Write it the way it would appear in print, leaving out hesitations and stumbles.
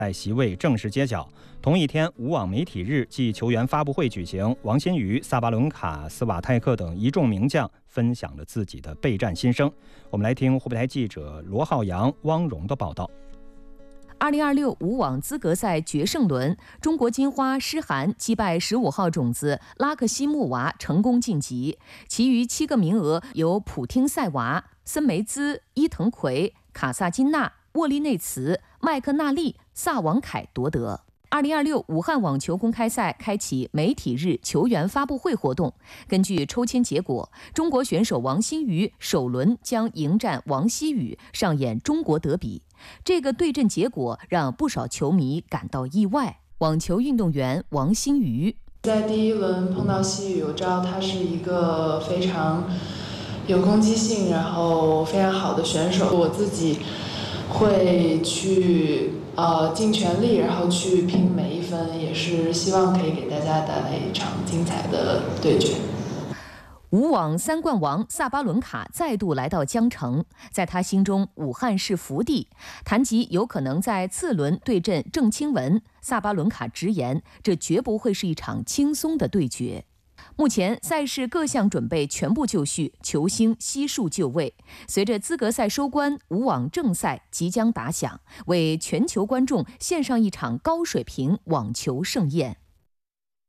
席位正式揭晓。同一天，无网媒体日暨球员发布会举行，王新宇、萨巴伦卡、斯瓦泰克等一众名将分享了自己的备战心声。我们来听湖北台记者罗浩洋、汪荣的报道。 2026无网资格赛决胜轮，中国金花诗涵击败15号种子拉克西木娃成功晋级，其余7个名额由普汀塞娃、森梅兹、伊藤葵、卡萨金娜、沃利内茨、麦克纳利、萨王凯夺得。2026武汉网球公开赛开启媒体日球员发布会活动。根据抽签结果，中国选手王新宇首轮将迎战王希雨，上演中国德比。这个对阵结果让不少球迷感到意外。网球运动员王新宇在第一轮碰到希雨，我知道他是一个非常有攻击性，然后非常好的选手。我自己会去尽全力，然后去拼每一分，也是希望可以给大家带来一场精彩的对决。 无网3冠王萨巴伦卡再度来到江城，在他心中，武汉是福地。谈及有可能在次轮对阵郑钦文，萨巴伦卡直言，这绝不会是一场轻松的对决。目前赛事各项准备全部就绪，球星悉数就位。随着资格赛收官，无网正赛即将打响，为全球观众献上一场高水平网球盛宴。